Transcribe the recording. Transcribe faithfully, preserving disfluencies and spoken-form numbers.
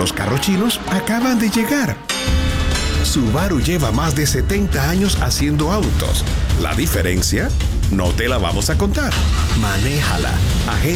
Los carros chinos acaban de llegar. Subaru lleva más de setenta años haciendo autos. ¿La diferencia? No te la vamos a contar. Manéjala. Agente